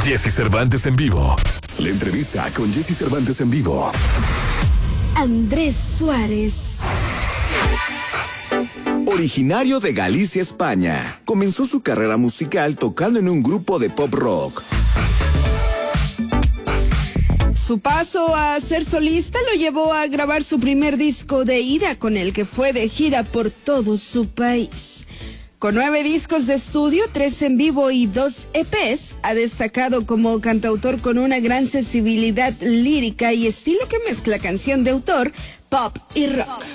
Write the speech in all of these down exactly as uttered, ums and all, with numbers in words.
Jesse Cervantes en vivo. La entrevista con Jesse Cervantes en vivo. Andrés Suárez. Originario de Galicia, España, comenzó su carrera musical tocando en un grupo de pop rock. Su paso a ser solista lo llevó a grabar su primer disco de ira, con el que fue de gira por todo su país. Con nueve discos de estudio, tres en vivo y dos E Pes, ha destacado como cantautor con una gran sensibilidad lírica y estilo que mezcla canción de autor, pop y rock.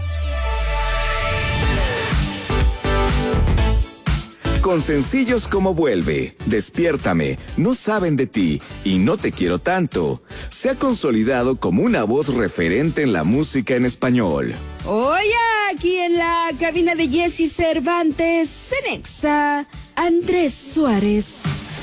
Con sencillos como Vuelve, Despiértame, No saben de ti y No te quiero tanto, se ha consolidado como una voz referente en la música en español. Hoy aquí en la cabina de Jesse Cervantes, Cenexa, Andrés Suárez.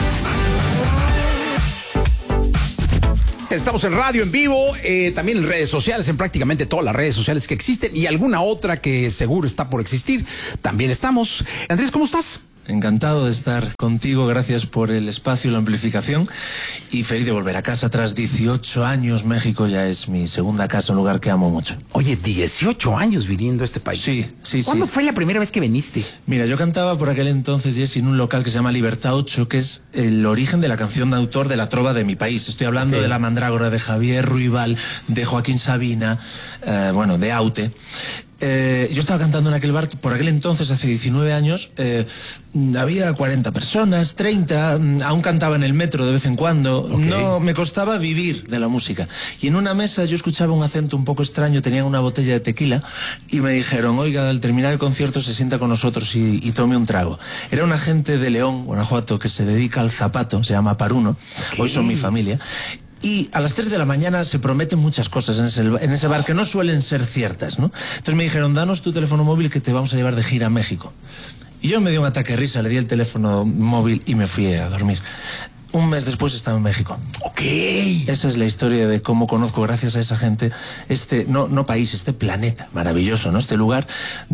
Estamos en radio, en vivo, eh, también en redes sociales, en prácticamente todas las redes sociales que existen y alguna otra que seguro está por existir. También estamos. Andrés, ¿cómo estás? Encantado de estar contigo, gracias por el espacio y la amplificación y feliz de volver a casa tras dieciocho años. México ya es mi segunda casa, un lugar que amo mucho. Oye, dieciocho años viviendo a este país. Sí, sí, sí. ¿Cuándo fue la primera vez que viniste? Mira, yo cantaba por aquel entonces, Jesse, en un local que se llama Libertad ocho, que es el origen de la canción de autor de la trova de mi país. Estoy hablando okay. de La Mandrágora, de Javier Ruibal, de Joaquín Sabina, eh, bueno, de Aute. Eh, yo estaba cantando en aquel bar, por aquel entonces, hace diecinueve años, eh, había cuarenta personas, treinta, aún cantaba en el metro de vez en cuando, okay. No, me costaba vivir de la música. Y en una mesa yo escuchaba un acento un poco extraño, tenían una botella de tequila y me dijeron, oiga, al terminar el concierto se sienta con nosotros y, y tome un trago. Era una gente de León, Guanajuato, que se dedica al zapato, se llama Paruno, okay. Hoy son mi familia. Y a las tres de la mañana se prometen muchas cosas en ese, en ese bar que no suelen ser ciertas, ¿no? Entonces me dijeron, danos tu teléfono móvil que te vamos a llevar de gira a México. Y yo me di un ataque de risa, le di el teléfono móvil y me fui a dormir. Un mes después estaba en México. Ok. Esa es la historia de cómo conozco, gracias a esa gente, este, no, no país, este planeta maravilloso, ¿no? Este lugar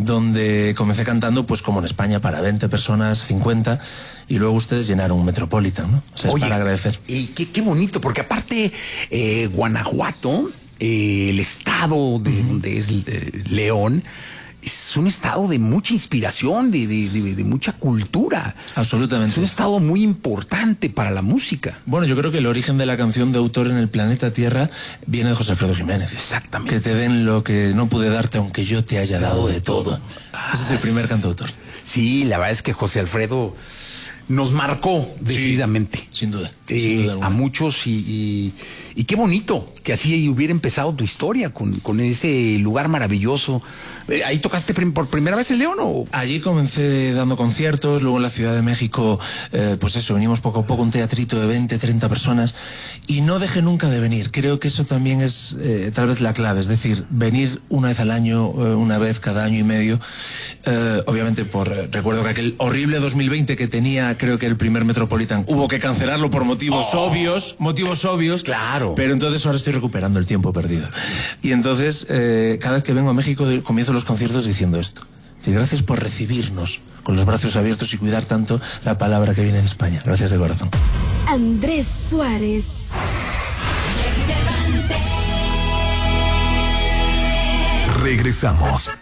donde comencé cantando, pues como en España, para veinte personas, cincuenta, y luego ustedes llenaron un Metropolitan, ¿no? O sea, es Oye, para agradecer. Y qué, qué bonito, porque aparte, eh, Guanajuato, eh, el estado de uh-huh. donde es eh, León, es un estado de mucha inspiración, de, de, de, de mucha cultura. Absolutamente. Es un estado muy importante para la música. Bueno, yo creo que el origen de la canción de autor en el planeta Tierra viene de José Alfredo Jiménez. Exactamente. Que te den lo que no pude darte aunque yo te haya dado de todo. Ah, ese es el primer cantautor. Sí, la verdad es que José Alfredo nos marcó decididamente. Sí, sin duda. Eh, sin duda a muchos y, y, y qué bonito que así hubiera empezado tu historia con, con ese lugar maravilloso. Eh, ¿Ahí tocaste prim por primera vez en León o...? Allí comencé dando conciertos, luego en la Ciudad de México, eh, pues eso, venimos poco a poco, un teatrito de veinte, treinta personas y no dejé nunca de venir. Creo que eso también es eh, tal vez la clave, es decir, venir una vez al año, eh, una vez cada año y medio. Eh, obviamente por eh, recuerdo que aquel horrible dos mil veinte que tenía, creo que el primer Metropolitan, hubo que cancelarlo por motivos oh. obvios, motivos obvios. Claro. Pero entonces ahora estoy recuperando el tiempo perdido. Y entonces, eh, cada vez que vengo a México, comienzo los conciertos diciendo esto. Es decir, gracias por recibirnos con los brazos abiertos y cuidar tanto la palabra que viene de España. Gracias de corazón. Andrés Suárez. Regresamos.